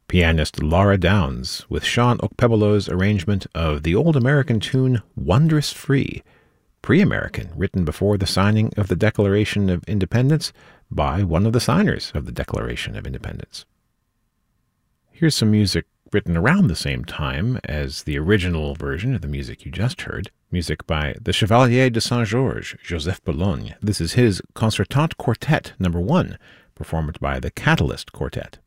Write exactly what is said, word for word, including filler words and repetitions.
pianist Laura Downs with Sean Okpebolo's arrangement of the old American tune Wondrous Free, pre-American, written before the signing of the Declaration of Independence by one of the signers of the Declaration of Independence. Here's some music written around the same time as the original version of the music you just heard, music by the Chevalier de Saint-Georges, Joseph Bologne. This is his Concertante Quartet number one, performed by the Catalyst Quartet.